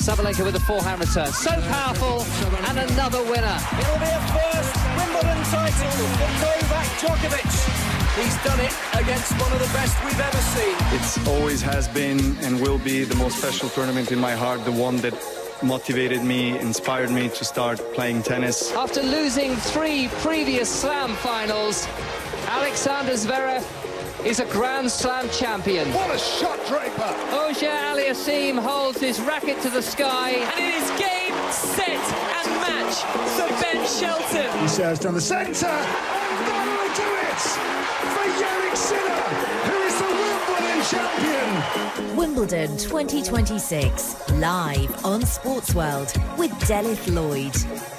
Sabalenka with a forehand return. So powerful, and another winner. It'll be a first Wimbledon title for Novak Djokovic. He's done it against one of the best we've ever seen. It always has been and will be the most special tournament in my heart, the one that motivated me, inspired me to start playing tennis. After losing 3 previous Slam finals, Alexander Zverev is a Grand Slam champion. What a shot, Draper! Auger-Aliassime holds his racket to the sky. And it is game, set and match for Ben Shelton. He serves down the centre. That will do it for Jannik Sinner, who is the Wimbledon champion. Wimbledon 2026, live on Sportsworld with Delith Lloyd.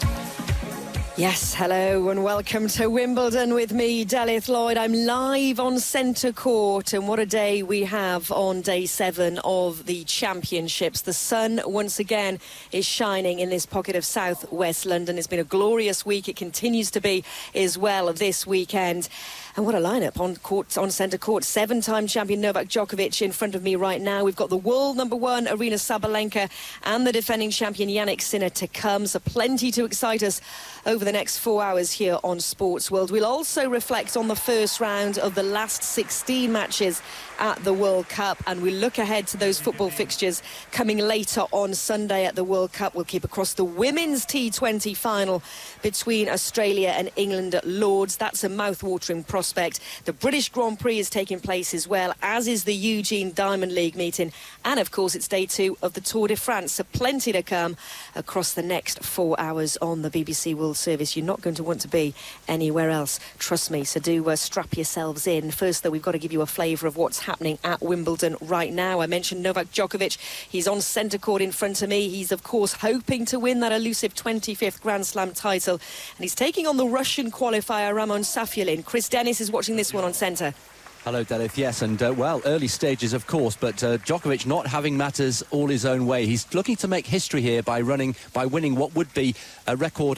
Yes, hello and welcome to Wimbledon with me, Delith Lloyd. I'm live on centre court, and what a day we have on day 7 of the championships. The sun once again is shining in this pocket of southwest London. It's been a glorious week. It continues to be as well this weekend. And what a lineup on centre court. 7-time champion Novak Djokovic in front of me right now. We've got the world number 1 Aryna Sabalenka and the defending champion Jannik Sinner to come. So plenty to excite us over the next 4 hours here on Sportsworld. We'll also reflect on the first round of the last 16 matches at the World Cup, and we look ahead to those football fixtures coming later on Sunday at the World Cup. We'll keep across the women's T20 final between Australia and England at Lords. That's a mouth-watering prospect. The British Grand Prix is taking place as well, as is the Eugene Diamond League meeting, and of course it's day 2 of the Tour de France. So plenty to come across the next 4 hours on the BBC World Service. You're not going to want to be anywhere else, trust me, so do strap yourselves in. First though, we've got to give you a flavour of what's happening at Wimbledon right now. I mentioned Novak Djokovic. He's on centre court in front of me. He's of course hoping to win that elusive 25th Grand Slam title, and he's taking on the Russian qualifier Ramon Safiullin. Chris Dennis is watching this one on centre. Hello, Delith. Yes, and well, early stages, of course, but Djokovic not having matters all his own way. He's looking to make history here by winning what would be a record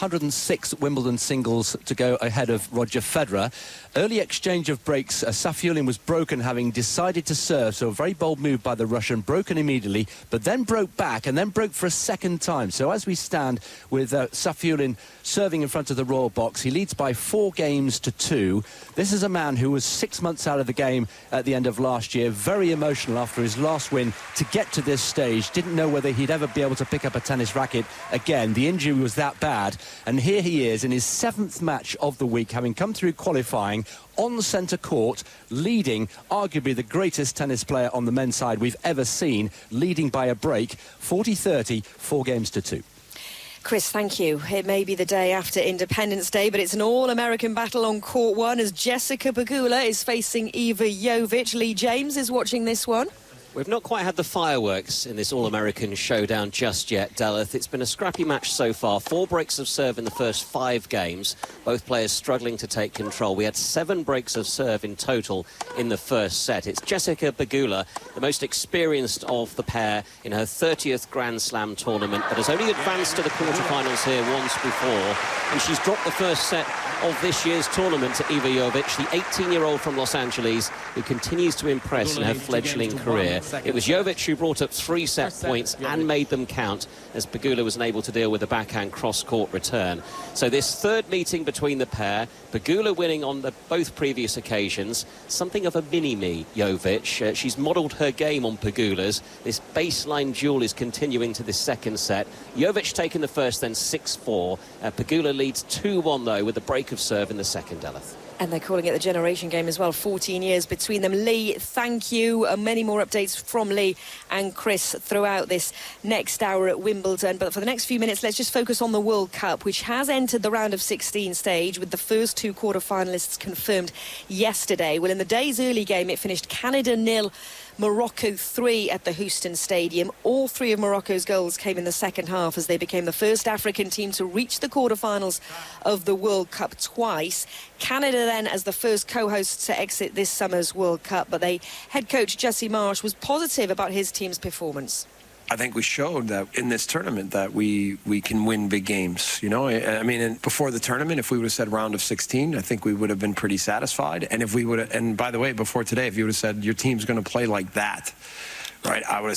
106 Wimbledon singles to go ahead of Roger Federer. Early exchange of breaks, Safiullin was broken, having decided to serve, so a very bold move by the Russian, broken immediately, but then broke back and then broke for a second time. So as we stand with Safiullin serving in front of the royal box, he leads by 4 games to 2. This is a man who was 6 months out of the game at the end of last year, very emotional after his last win to get to this stage, didn't know whether he'd ever be able to pick up a tennis racket again. The injury was that bad, and here he is in his 7th match of the week, having come through qualifying on centre court, leading arguably the greatest tennis player on the men's side we've ever seen, leading by a break, 40-30, 4 games to 2. Chris, thank you. It may be the day after Independence Day, but it's an all-American battle on court 1 as Jessica Pegula is facing Iva Jovic. Lee James is watching this one. We've not quite had the fireworks in this all-American showdown just yet, Delith. It's been a scrappy match so far. 4 breaks of serve in the first 5 games. Both players struggling to take control. We had 7 breaks of serve in total in the first set. It's Jessica Pegula, the most experienced of the pair in her 30th Grand Slam tournament, but has only advanced to the quarterfinals here once before. And she's dropped the first set of this year's tournament to Iva Jovic, the 18-year-old from Los Angeles, who continues to impress in her fledgling career. It was Jovic who brought up 3 set points and made them count, as Pegula was unable to deal with the backhand cross-court return. So this third meeting between the pair, Pegula winning on both previous occasions, something of a mini-me, Jovic. She's modelled her game on Pegula's. This baseline duel is continuing to this second set. Jovic taking the first, then 6-4. Pegula leads 2-1, though, with a break of serve in the second, Delith. And they're calling it the generation game as well. 14 years between them. Lee, thank you. Many more updates from Lee and Chris throughout this next hour at Wimbledon. But for the next few minutes, let's just focus on the World Cup, which has entered the round of 16 stage with the first 2 quarter-finalists confirmed yesterday. Well, in the day's early game, it finished Canada 0, Morocco 3 at the Houston Stadium. All 3 of Morocco's goals came in the second half as they became the first African team to reach the quarterfinals of the World Cup twice. Canada then as the first co-hosts to exit this summer's World Cup, but head coach Jesse Marsh was positive about his team's performance. I think we showed that in this tournament that we can win big games. You know, I mean, before the tournament, if we would have said round of 16, I think we would have been pretty satisfied. And if we would have, and by the way, before today, if you would have said your team's going to play like that, right, I would have